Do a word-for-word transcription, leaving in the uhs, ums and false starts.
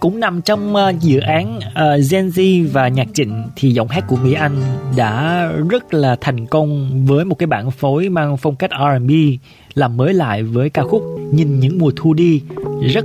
Cũng nằm trong uh, dự án uh, Gen Z và nhạc Trịnh thì giọng hát của Mỹ Anh đã rất là thành công với một cái bản phối mang phong cách R and B, làm mới lại với ca khúc Nhìn Những Mùa Thu Đi